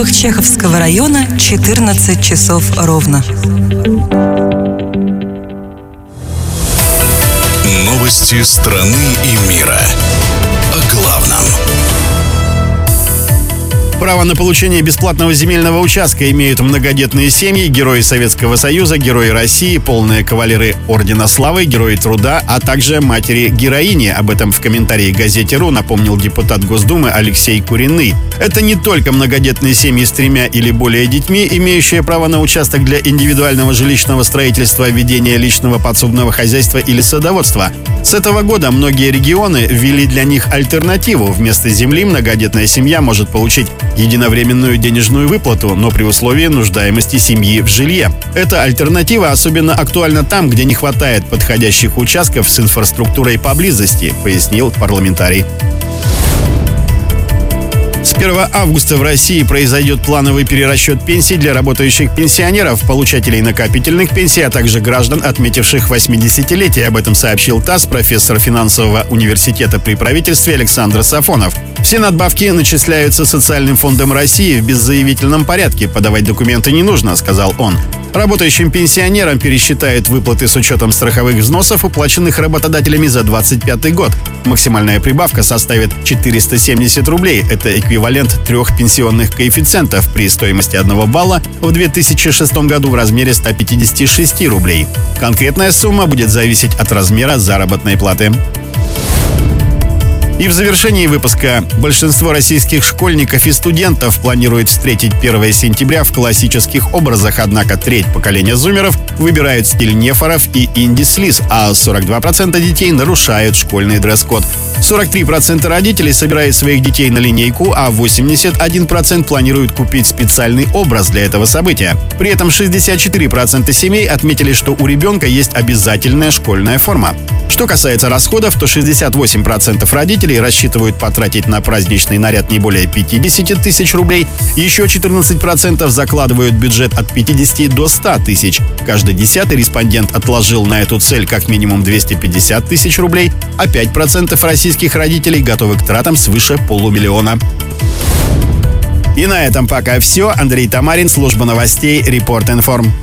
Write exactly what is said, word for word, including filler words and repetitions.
школах Чеховского района четырнадцать часов ровно. Новости страны и мира. О главном. Право на получение бесплатного земельного участка имеют многодетные семьи, герои Советского Союза, герои России, полные кавалеры Ордена Славы, герои труда, а также матери-героини. Об этом в комментарии газете «Ру» напомнил депутат Госдумы Алексей Куриный. Это не только многодетные семьи с тремя или более детьми, имеющие право на участок для индивидуального жилищного строительства, ведения личного подсобного хозяйства или садоводства. С этого года многие регионы ввели для них альтернативу. Вместо земли многодетная семья может получить единовременную денежную выплату, но при условии нуждаемости семьи в жилье. Эта альтернатива особенно актуальна там, где не хватает подходящих участков с инфраструктурой поблизости, пояснил парламентарий. С первого августа в России произойдет плановый перерасчет пенсий для работающих пенсионеров, получателей накопительных пенсий, а также граждан, отметивших восьмидесятилетие. Об этом сообщил ТАСС профессор финансового университета при правительстве Александр Сафонов. Все надбавки начисляются Социальным фондом России в беззаявительном порядке. Подавать документы не нужно, сказал он. Работающим пенсионерам пересчитают выплаты с учетом страховых взносов, уплаченных работодателями за двадцать пятый год. Максимальная прибавка составит четыреста семьдесят рублей. Это эквивалент трех пенсионных коэффициентов при стоимости одного балла в две тысячи шестом году в размере ста пятидесяти шести рублей. Конкретная сумма будет зависеть от размера заработной платы. И в завершении выпуска. Большинство российских школьников и студентов планируют встретить первое сентября в классических образах, однако треть поколения зумеров выбирают стиль нефоров и инди-слиз, а сорок два процента детей нарушают школьный дресс-код. сорок три процента родителей собирают своих детей на линейку, а восемьдесят один процент планируют купить специальный образ для этого события. При этом шестьдесят четыре процента семей отметили, что у ребенка есть обязательная школьная форма. Что касается расходов, то шестьдесят восемь процентов родителей рассчитывают потратить на праздничный наряд не более пятьдесят тысяч рублей, еще четырнадцать процентов закладывают бюджет от пятидесяти до ста тысяч. Каждый десятый респондент отложил на эту цель как минимум двести пятьдесят тысяч рублей, а пять процентов российских родителей готовы к тратам свыше полумиллиона. И на этом пока все. Андрей Тамарин, служба новостей, Репорт Информ.